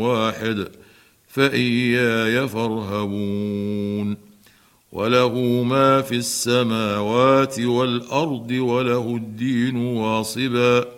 واحد فإياي فارهبون. وله ما في السماوات والأرض وله الدين واصبا